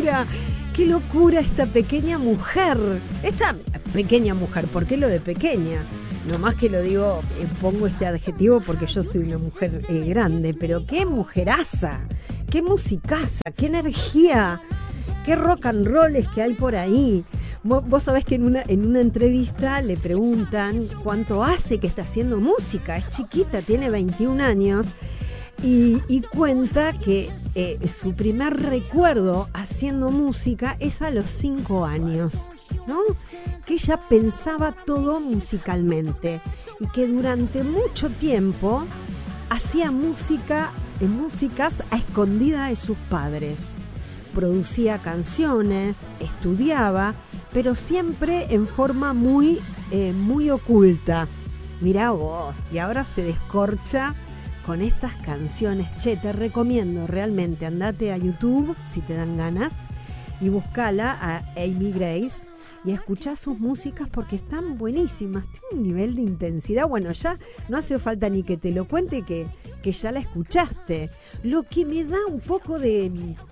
locura! ¡Qué locura esta pequeña mujer! Esta pequeña mujer, ¿por qué lo de pequeña? No más que lo digo, pongo este adjetivo porque yo soy una mujer grande, pero qué mujeraza, qué musicaza, qué energía, qué rock and roll es que hay por ahí. Vos sabés que en una entrevista le preguntan cuánto hace que está haciendo música. Es chiquita, tiene 21 años y cuenta que su primer recuerdo haciendo música es a los 5 años, ¿no? Que ella pensaba todo musicalmente y que durante mucho tiempo hacía músicas a escondidas de sus padres. Producía canciones, estudiaba, pero siempre en forma muy oculta. Mirá vos, y ahora se descorcha con estas canciones. Che, te recomiendo realmente, andate a YouTube si te dan ganas y buscala a Amy Grace y escuchá sus músicas porque están buenísimas, tiene un nivel de intensidad. Bueno, ya no hace falta ni que te lo cuente que ya la escuchaste. Lo que me da un poco de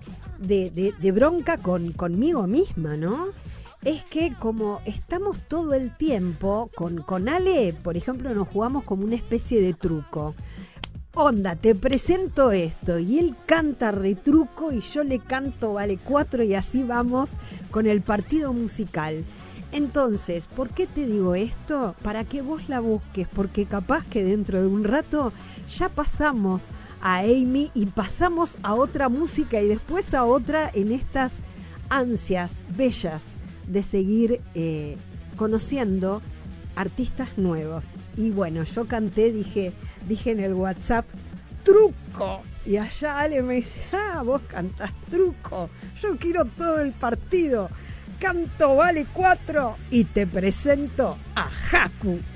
bronca conmigo misma, ¿no? Es que como estamos todo el tiempo con Ale, por ejemplo, nos jugamos como una especie de truco. Onda, te presento esto y él canta retruco y yo le canto vale 4 y así vamos con el partido musical. Entonces, ¿por qué te digo esto? Para que vos la busques, porque capaz que dentro de un rato ya pasamos a Amy y pasamos a otra música y después a otra en estas ansias bellas de seguir conociendo artistas nuevos. Y bueno, yo canté, dije en el WhatsApp, truco. Y allá Ale me dice, vos cantás truco. Yo quiero todo el partido. Canto vale 4 y te presento a Haku.